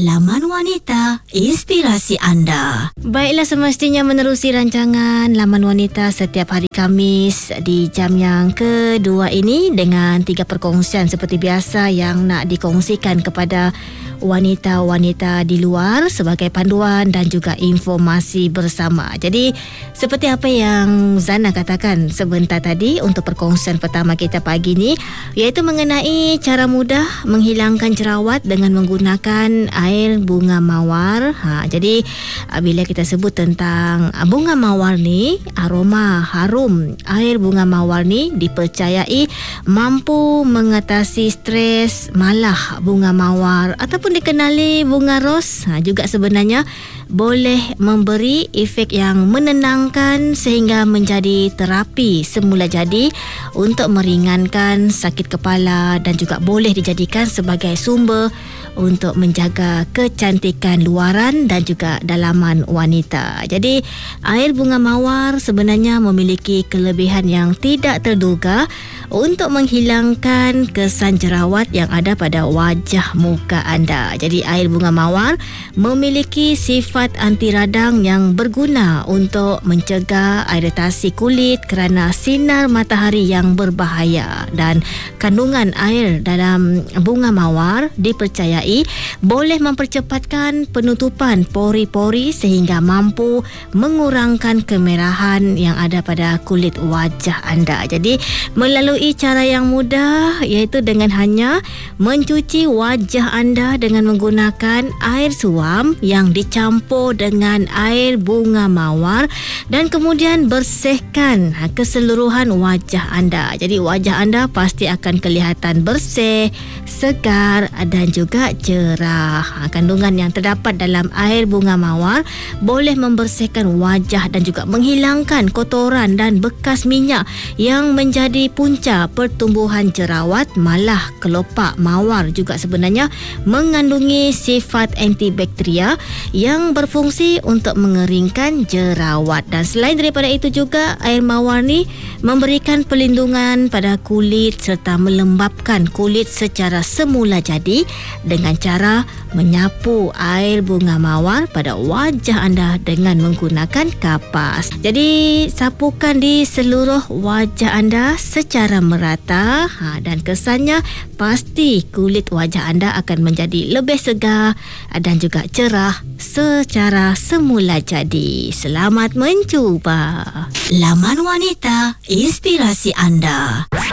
Laman Wanita, inspirasi anda. Baiklah, semestinya menerusi rancangan Laman Wanita setiap hari Khamis di jam yang kedua ini dengan 3 perkongsian seperti biasa yang nak dikongsikan kepada wanita-wanita di luar sebagai panduan dan juga informasi bersama. Jadi seperti apa yang Zana katakan sebentar tadi untuk perkongsian pertama kita pagi ni, iaitu mengenai cara mudah menghilangkan jerawat dengan menggunakan air bunga mawar. Jadi bila kita sebut tentang bunga mawar ni, aroma harum air bunga mawar ni dipercayai mampu mengatasi stres. Malah bunga mawar ataupun dikenali bunga ros juga sebenarnya boleh memberi efek yang menenangkan sehingga menjadi terapi semula jadi untuk meringankan sakit kepala dan juga boleh dijadikan sebagai sumber untuk menjaga kecantikan luaran dan juga dalaman wanita. Jadi air bunga mawar sebenarnya memiliki kelebihan yang tidak terduga untuk menghilangkan kesan jerawat yang ada pada wajah muka anda. Jadi air bunga mawar memiliki sifat anti radang yang berguna untuk mencegah iritasi kulit kerana sinar matahari yang berbahaya, dan kandungan air dalam bunga mawar dipercayai boleh mempercepatkan penutupan pori-pori sehingga mampu mengurangkan kemerahan yang ada pada kulit wajah anda. Jadi melalui cara yang mudah, iaitu dengan hanya mencuci wajah anda dengan menggunakan air suam yang dicampur dengan air bunga mawar dan kemudian bersihkan keseluruhan wajah anda. Jadi wajah anda pasti akan kelihatan bersih, segar dan juga cerah. Kandungan yang terdapat dalam air bunga mawar boleh membersihkan wajah dan juga menghilangkan kotoran dan bekas minyak yang menjadi punca pertumbuhan jerawat. Malah kelopak mawar juga sebenarnya mengandungi sifat antibakteria yang berfungsi untuk mengeringkan jerawat. Dan selain daripada itu juga, air mawar ni memberikan perlindungan pada kulit serta melembapkan kulit secara semula jadi dengan cara menyapu air bunga mawar pada wajah anda dengan menggunakan kapas. Jadi sapukan di seluruh wajah anda secara merata, dan kesannya pasti kulit wajah anda akan menjadi lebih segar dan juga cerah secara semula jadi. Selamat mencuba. Laman Wanita, inspirasi anda.